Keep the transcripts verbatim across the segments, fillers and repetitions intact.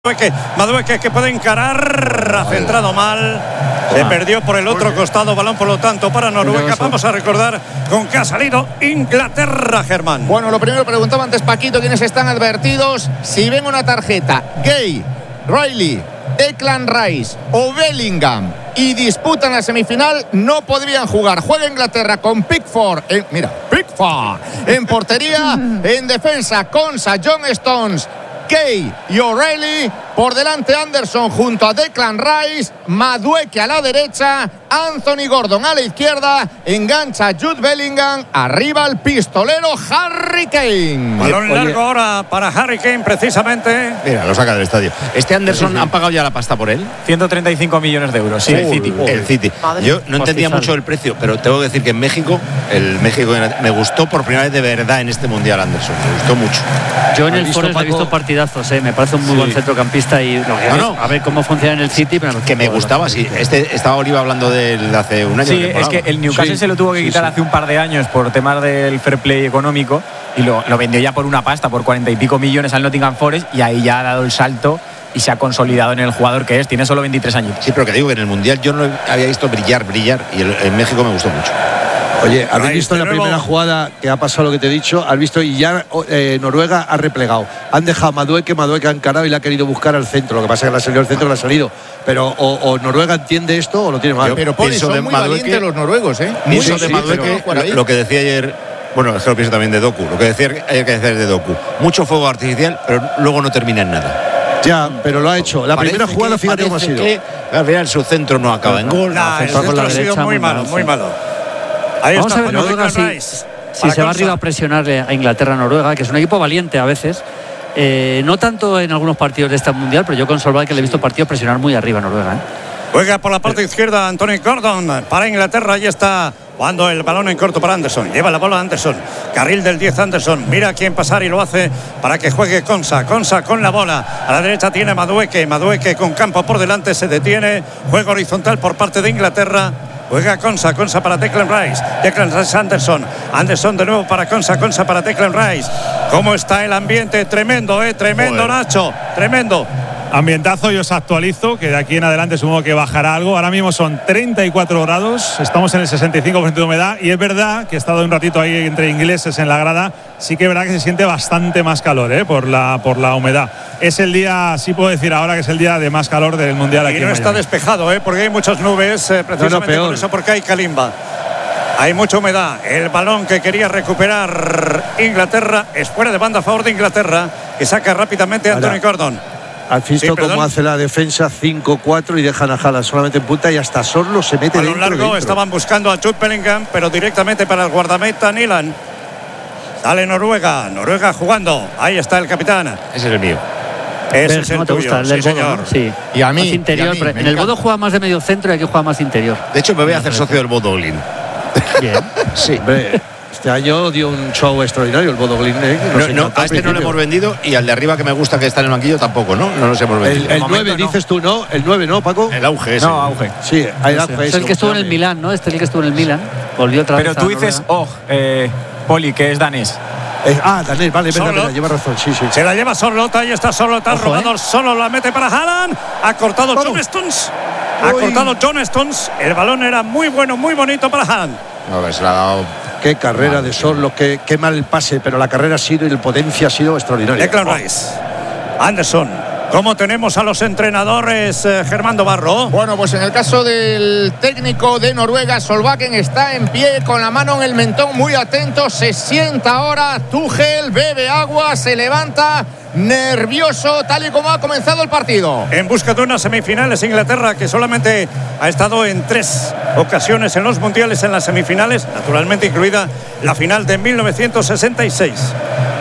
Madueke, Madueke que puede encarar, ha centrado mal, se perdió por el otro costado, balón por lo tanto para Noruega. Vamos a recordar con qué ha salido Inglaterra, Germán. Bueno, lo primero preguntaba antes Paquito quiénes están advertidos. Si ven una tarjeta, Gay, Riley, Declan Rice o Bellingham y disputan la semifinal, no podrían jugar. Juega Inglaterra con Pickford, en, mira, Pickford en portería, en defensa Konsa, John Stones, Gay y O'Reilly, por delante Anderson junto a Declan Rice, Madueke a la derecha, Anthony Gordon a la izquierda, engancha Jude Bellingham, arriba el pistolero Harry Kane. Balón largo ahora para Harry Kane precisamente. Mira, lo saca del estadio. Este Anderson, ¿han pagado ya la pasta por él? ciento treinta y cinco millones de euros, sí, Uh, el City. uh, el City. Madre. Yo no entendía Pastizal. mucho el precio, pero tengo que decir que en México, el México me gustó por primera vez de verdad en este Mundial Anderson. Me gustó mucho. Yo en ¿Has el visto, Forest he Paco? visto partidazos, ¿eh? Me parece un muy Sí. buen centrocampista y lo que No, es, no. a ver cómo funciona en el City. Pero Que me gustaba, sí. Este estaba Oliva hablando de él hace un año. Sí, de es que el Newcastle sí, se lo tuvo que sí, quitar sí. hace un par de años por temas del fair play económico y lo, lo vendió ya por una pasta, por cuarenta y pico millones al Nottingham Forest, y ahí ya ha dado el salto y se ha consolidado en el jugador que es. Tiene solo veintitrés años. Sí, pero que digo que en el Mundial yo no había visto brillar, brillar, y el- en México me gustó mucho. Oye, ¿habéis Ahí visto de la nuevo. primera jugada que ha pasado lo que te he dicho? ¿Has visto? Y ya eh, Noruega ha replegado. Han dejado a Madueke, Madueke ha encarado y le ha querido buscar al centro. Lo que pasa es que le ha salido el centro, le ha salido. Pero o, o Noruega entiende esto o lo tiene mal. Yo Pero Poli, pienso son de muy Madueke- valientes los noruegos, ¿eh? Muy Pienso de sí, Madueke, pero por ahí. lo, lo que decía ayer, bueno, es que lo pienso también de Doku, lo que decía hay que decir de Doku. Mucho fuego artificial, pero luego no termina en nada. Ya, pero lo ha hecho. La Parece primera jugada, que- fíjate cómo ha parece sido. que al final su centro no acaba en gol. Nah, el centro por centro la ha sido derecha, muy muy malo, mal, muy sí. malo. Ahí Vamos está a ver fallando Noruega Declan si, Rice. si Para se va Konsa. arriba a presionarle a Inglaterra-Noruega, que es un equipo valiente a veces. Eh, no tanto en algunos partidos de este mundial, pero yo con Solveig que le he visto partidos presionar muy arriba a Noruega, ¿eh? Juega por la parte izquierda Anthony Gordon para Inglaterra. Ahí está cuando el balón en corto para Anderson. Lleva la bola Anderson. Carril del diez Anderson. Mira a quién pasar y lo hace para que juegue Konsa. Konsa con la bola. A la derecha tiene Madueke. Madueke con campo por delante se detiene. Juego horizontal por parte de Inglaterra. Juega Konsa, Konsa para Declan Rice. Declan Rice Anderson. Anderson de nuevo para Konsa, Konsa para Declan Rice. ¿Cómo está el ambiente? Tremendo, ¿eh? Tremendo, Joder. Nacho. Tremendo. Ambientazo, yo os actualizo, que de aquí en adelante supongo que bajará algo. Ahora mismo son treinta y cuatro grados, estamos en el sesenta y cinco por ciento de humedad y es verdad que he estado un ratito ahí entre ingleses en la grada, sí que es verdad que se siente bastante más calor, ¿eh? por, la, por la humedad. Es el día, sí puedo decir ahora que es el día de más calor del Mundial aquí Y en no está Miami. despejado, ¿eh? Porque hay muchas nubes, eh, precisamente peor. por eso, porque hay calimba. Hay mucha humedad. El balón que quería recuperar Inglaterra es fuera de banda a favor de Inglaterra, que saca rápidamente Anthony Ahora. Gordon. ¿Has visto Sí, perdón. cómo hace la defensa cinco cuatro y dejan a Haaland solamente en punta y hasta Sorlo se mete Balón dentro, largo, dentro. estaban buscando a Jude Bellingham, pero directamente para el guardameta Nilan. Sale Noruega, Noruega jugando. Ahí está el capitán. Ese es el mío. Ese Ver, es el ¿cómo te tuyo, gusta? El sí, del Bodo, señor. ¿no? Sí. Y a mí, Más interior, y a mí, pero me en el encanta. Bodo juega más de medio centro y aquí juega más interior. De hecho, me voy a hacer socio del Bodoglin. Bien. Sí. Hombre, este año dio un show extraordinario el Bodo Glimt, ¿eh? No, Nos no, encantó a al este no le principio. hemos vendido y al de arriba que me gusta que está en el banquillo tampoco, ¿no? No nos hemos vendido. El, el momento nueve, no. dices tú, ¿no? El nueve, ¿no, Paco? El auge ese. No, auge. Sí, hay No sé. auge Es ese, el que estuvo en el llame. Milán, ¿no? Este es el que estuvo en el Milán. Volvió otra Pero vez a tú dices, Noruega. oh, eh, Poli, que es danés. Eh, ah, Daniel, vale, verdad, Solo. verdad, lleva razón, sí, sí. Se la lleva Sorlota, ahí está Sorlota, Ojo, robado ¿eh? solo, la mete para Haaland. Ha cortado Vamos. John Stones. Ha Uy. cortado John Stones. El balón era muy bueno, muy bonito para Haaland. A ver, se la ha dado. Qué carrera de Sorlo, qué, qué mal el pase, pero la carrera ha sido y la potencia ha sido extraordinaria. Declan Rice. Anderson. ¿Cómo tenemos a los entrenadores, eh, Germán Barro? Bueno, pues en el caso del técnico de Noruega, Solbakken está en pie con la mano en el mentón, muy atento, se sienta ahora, Tuchel bebe agua, se levanta, nervioso, tal y como ha comenzado el partido. En busca de unas semifinales, Inglaterra, que solamente ha estado en tres ocasiones en los mundiales en las semifinales, naturalmente incluida la final de mil novecientos sesenta y seis.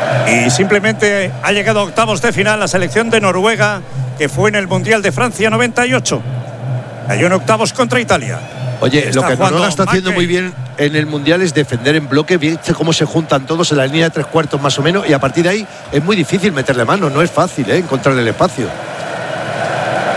Y simplemente ha llegado a octavos de final la selección de Noruega, que fue en el Mundial de Francia noventa y ocho. Cayó en octavos contra Italia. Oye, Está lo que jugando Noruega está haciendo Mackay. muy bien en el Mundial es defender en bloque, viste cómo se juntan todos en la línea de tres cuartos más o menos, y a partir de ahí es muy difícil meterle mano, no es fácil, ¿eh? Encontrarle el espacio.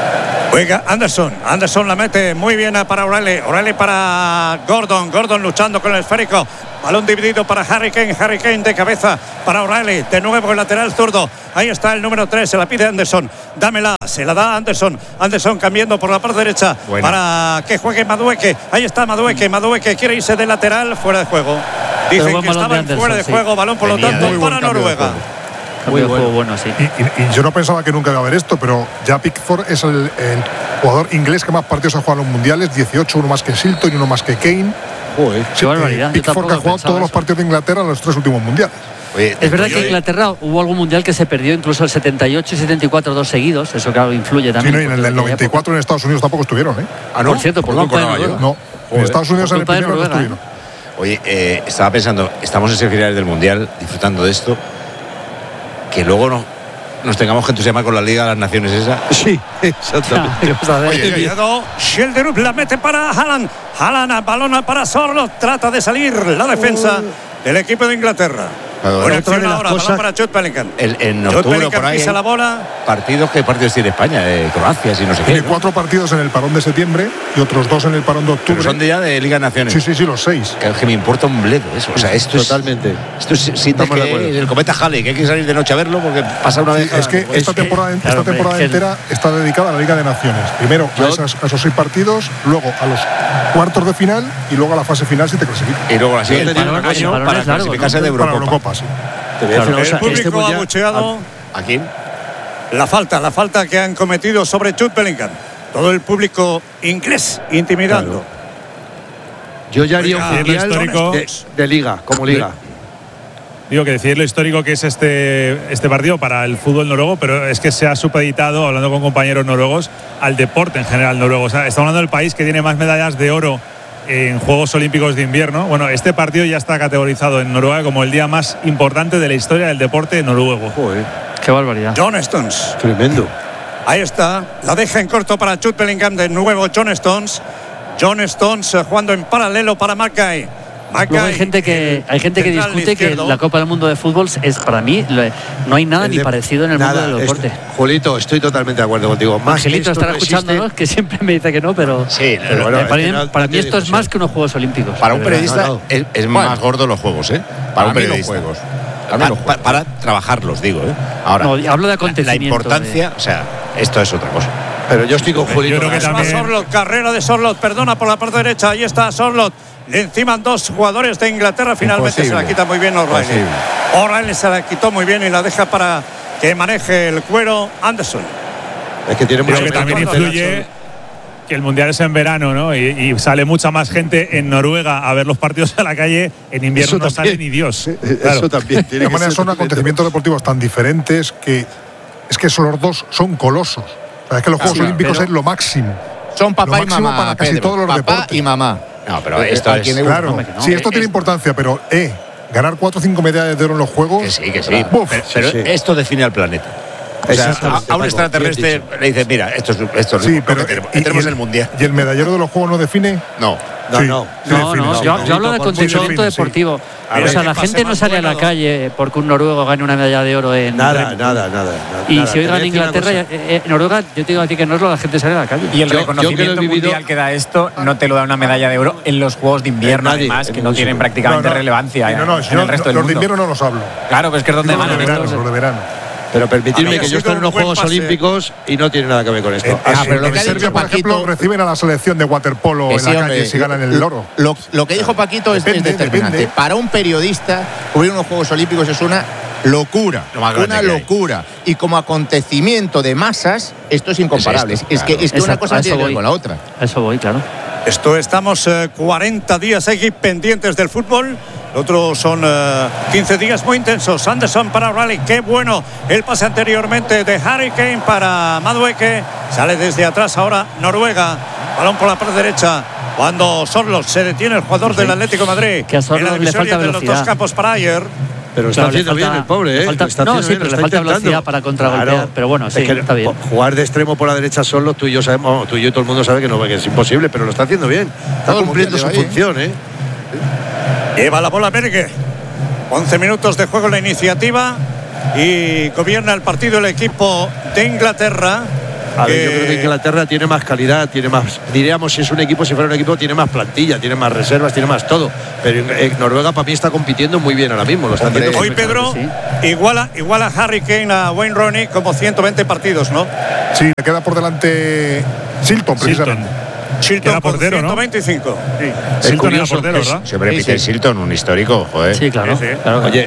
Juega Anderson. Anderson la mete muy bien para O'Reilly. O'Reilly para Gordon. Gordon luchando con el esférico. Balón dividido para Harry Kane. Harry Kane de cabeza para O'Reilly. De nuevo el lateral zurdo. Ahí está el número tres. Se la pide Anderson. Dámela. Se la da Anderson. Anderson cambiando por la parte derecha. Bueno. Para que juegue Madueke. Ahí está Madueke. Madueke quiere irse de lateral. Fuera de juego. Dicen que estaba en fuera de juego. Sí. Balón por Venía, lo tanto para Noruega. Muy bueno. bueno sí. y, y, y yo no pensaba que nunca iba a haber esto, pero ya Pickford es el, el jugador inglés que más partidos ha jugado en los mundiales, dieciocho, uno más que Shilton y uno más que Kane. Uy, qué barbaridad. Eh, Pickford que ha jugado todos eso. los partidos de Inglaterra en los tres últimos mundiales. Oye, es verdad que en Inglaterra hubo algún mundial que se perdió, incluso el setenta y ocho y setenta y cuatro, dos seguidos. Eso, claro, influye también. Sí, no, y en el, el noventa y cuatro en Estados Unidos tampoco estuvieron, ¿eh? Ah, ¿no? Por cierto, por culpa de Noruega. No, en Estados Unidos en el primero no estuvieron. Oye, eh, estaba pensando, estamos en semifinales del mundial, disfrutando de esto. Que luego no, nos tengamos que entusiasmar con la Liga de las Naciones esa. Sí, exactamente. Oye, Schjelderup la mete para Haaland. Haaland, balón para Sorloth. Trata de salir la defensa uh. del equipo de Inglaterra. Buena acción ahora, balón para Jude Bellingham. El, en octubre por ahí pisa la bola. Partidos, ¿qué partidos tiene España? De Croacia, si no sé qué. Tiene ¿no? cuatro partidos en el parón de septiembre y otros dos en el parón de octubre. Pero son de ya de Liga de Naciones. Sí, sí, sí, los seis. Que, que me importa un bledo eso. O sea, esto Totalmente. es. Totalmente. Esto es, sientes que es el cometa Halley, que hay que salir de noche a verlo porque pasa una sí, vez. Es que pues, esta temporada, esta claro, temporada es entera está dedicada a la Liga de Naciones. Primero a, esas, a esos seis partidos, luego a los cuartos de final y luego a la fase final si te clasificas. Y luego la siguiente año para clasificarse de Eurocopa. Para Eurocopa, sí. Claro, el público ha abucheado. ¿A quién? La falta, la falta que han cometido sobre Jude Bellingham. Todo el público inglés intimidando. Claro. Yo ya haría un mundial histórico de, de liga, como liga. Digo que decir lo histórico que es este, este partido para el fútbol noruego, pero es que se ha supeditado, hablando con compañeros noruegos, al deporte en general noruego. O sea, estamos hablando del país que tiene más medallas de oro en Juegos Olímpicos de Invierno. Bueno, este partido ya está categorizado en Noruega como el día más importante de la historia del deporte noruego. Joder, qué barbaridad. John Stones. Tremendo. Ahí está, la deja en corto para Jude Bellingham, de nuevo John Stones. John Stones jugando en paralelo para Mackay. Luego hay gente que hay gente que discute que la Copa del Mundo de Fútbol es, para mí, no hay nada de, ni parecido en el nada, mundo del deporte. Es, Julito, estoy totalmente de acuerdo contigo. Más Angelito estará no escuchándonos, que siempre me dice que no, pero, sí, pero bueno, para, mí, no, para no mí esto es más que unos Juegos Olímpicos. Para un periodista no, no. es, es más gordo los juegos, ¿eh? Para, para un periodista. Los juegos. Para, los juegos. Para, para trabajarlos, digo, ¿eh? Ahora, no, hablo de acontecimiento. La importancia, de... o sea, esto es otra cosa. Pero yo estoy con Julito. Yo creo que también... Sorloth, carrera de Sorloth, perdona por la parte derecha, ahí está Sorloth. Le enciman dos jugadores de Inglaterra, finalmente Imposible. se la quita muy bien O'Reilly. O'Reilly se la quitó muy bien y la deja para que maneje el cuero Anderson. Es que tiene mucho que también influye que el mundial es en verano, ¿no? Y, y sale mucha más gente en Noruega a ver los partidos a la calle. En invierno no sale ni Dios. Claro. Eso también. De todas maneras, son acontecimientos deportivos tan diferentes que es que esos los dos son colosos. O sea, es que los Juegos ah, sí, Olímpicos es lo máximo. Son papá lo y mamá. Para casi Pedro, todos los papá deportes. y mamá. No, pero esto es claro. No. Sí, esto eh, tiene importancia, pero eh, ganar cuatro o cinco medallas de oro en los Juegos. Que sí, que sí. Uf, pero pero sí, sí. esto define al planeta. O sea, a, a un extraterrestre le dices, mira, esto es, esto es sí, lo pero, que tenemos, y, tenemos y el mundial. ¿Y el medallero de los Juegos no define? No. No, sí, no. Sí no, define, no, sí. yo, yo hablo de acontecimiento deportivo. Sí. O sea, la gente no sale a la calle porque un noruego gane una medalla de oro en. Nada, nada, nada. Y nada. si hoy gana Inglaterra, eh, eh, Noruega, yo te digo a ti que no es lo la gente sale a la calle. Y el yo, reconocimiento yo que vivido, mundial que da esto no te lo da una medalla de oro en los Juegos de Invierno, nadie, además, que no no tienen prácticamente no, no, relevancia no, no, en, si en no, el resto los del mundo. de invierno no los hablo. Claro, pues que es donde los van. de verano, los de verano. Pero permitidme Había que yo estoy en unos un Juegos pase. Olímpicos y no tiene nada que ver con esto. En, Ah, pero en, lo en que ha Serbia, dicho por Paquito, ejemplo, reciben a la selección de waterpolo Que en sí, la hombre, calle si ganan el oro. Lo, lo que dijo Paquito es, Depende, es determinante. depende. Para un periodista, cubrir unos Juegos Olímpicos es una locura. Lo más grande Una que hay. locura. Y como acontecimiento de masas, esto es incomparable. Es Es, esto, que, claro. es que una Exacto, cosa a no eso tiene que ver voy. con la otra. A eso voy, claro. Esto estamos eh, cuarenta días aquí pendientes del fútbol. Otros son eh, quince días muy intensos. Anderson para O'Reilly. Qué bueno el pase anteriormente de Harry Kane para Madueke. Sale desde atrás ahora Noruega. Balón por la parte derecha. Cuando Sorloth se detiene el jugador del Atlético de Madrid. Que a Sorloth en la le divisoria falta de los velocidad. dos campos para ayer. Pero está Claro, le haciendo falta- bien el pobre, le ¿eh? falta- Lo está no, haciendo sí, bien, pero lo le está falta velocidad intentando. para contragolpear, Claro. pero bueno, sí, Es que está bien. Jugar de extremo por la derecha solo, tú y yo sabemos, vamos, tú y yo todo el mundo sabe que no, que es imposible, pero lo está haciendo bien. Está Todo el cumpliendo su mundial lleva ahí, función, ¿eh? Lleva la bola Berge. once minutos de juego en la iniciativa. Y gobierna el partido el equipo de Inglaterra. A ver, yo creo que Inglaterra tiene más calidad, tiene más, diríamos, si es un equipo, si fuera un equipo, tiene más plantilla, tiene más reservas, tiene más todo. Pero eh, Noruega para mí está compitiendo muy bien ahora mismo. Lo está Hombre, haciendo hoy Pedro sí. iguala, iguala a Harry Kane, a Wayne Rooney como ciento veinte partidos, ¿no? Sí, le queda por delante Shilton, precisamente. Shilton era portero, ciento veinticinco. ¿no? Sí. Shilton era portero, ¿verdad? Siempre sí, Peter sí. Shilton, un histórico, joder. Sí, claro. Sí, sí. claro, claro. Oye,